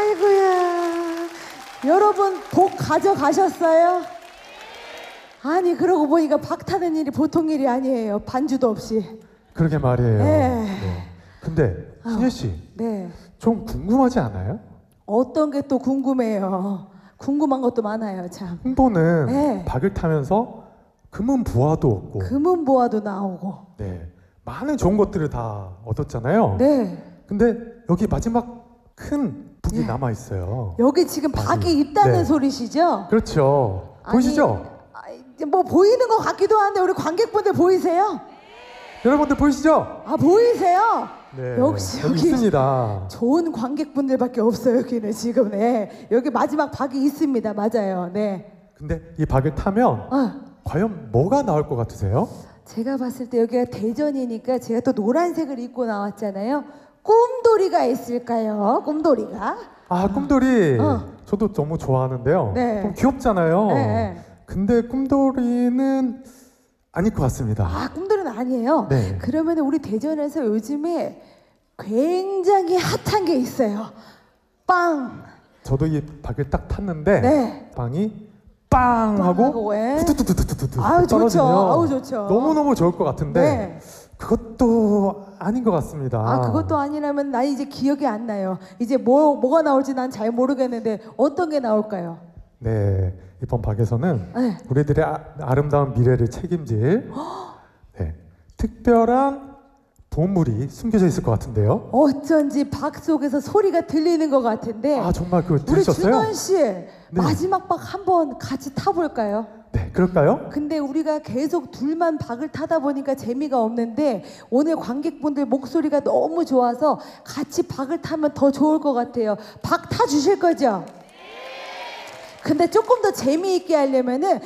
아이고야. 여러분 복 가져가셨어요? 아니 그러고 보니까 박 타는 일이 보통 일이 아니에요. 반주도 없이. 그러게 말이에요. 네. 근데 신혜 씨, 네. 좀 궁금하지 않아요? 어떤 게 또 궁금해요. 궁금한 것도 많아요, 참. 흥보는 네. 박을 타면서 금은 부하도 얻고, 금은보화도 나오고. 네, 많은 좋은 것들을 다 얻었잖아요. 네. 근데 여기 마지막 큰 북이 네. 남아 있어요. 여기 지금 박이 박이. 있다는 네. 소리시죠? 그렇죠. 아니, 보이시죠? 이제 뭐 보이는 것 같기도 한데 우리 관객분들 보이세요? 여러분들 보이시죠? 아 보이세요? 네, 역시 여기 있습니다. 좋은 관객분들밖에 없어요. 여기는 지금. 네. 여기 마지막 박이 있습니다. 맞아요. 네. 근데 이 박을 타면 과연 뭐가 나올 것 같으세요? 제가 봤을 때 여기가 대전이니까 제가 또 노란색을 입고 나왔잖아요. 꿈돌이가 있을까요? 꿈돌이가? 아, 꿈돌이. 어. 저도 너무 좋아하는데요. 네. 좀 귀엽잖아요. 네. 근데 꿈돌이는 아닐 것 같습니다. 아, 꿈돌이는 아니에요. 네. 그러면 우리 대전에서 요즘에 굉장히 핫한 게 있어요. 빵. 저도 이 박을 딱 탔는데 네. 빵이 빵 하고 예. 후두두두두두두 아우 좋죠. 떨어지면 아우 좋죠. 너무너무 좋을 것 같은데 네. 그것도 아닌 것 같습니다. 아 그것도 아니라면 나 이제 기억이 안 나요. 이제 뭐가 나올지 난 잘 모르겠는데 어떤 게 나올까요? 네, 이번 박에서는 네. 우리들의 아름다운 미래를 책임질 특별한 보물이 숨겨져 있을 것 같은데요. 어쩐지 박 속에서 소리가 들리는 것 같은데. 아, 정말 그거 우리 들으셨어요? 준원 씨 마지막 박 한번 같이 타볼까요? 네, 그럴까요? 근데 우리가 계속 둘만 박을 타다 보니까 재미가 없는데 오늘 관객분들 목소리가 너무 좋아서 같이 박을 타면 더 좋을 것 같아요. 박 타 주실 거죠? 근데 조금 더 재미있게 하려면은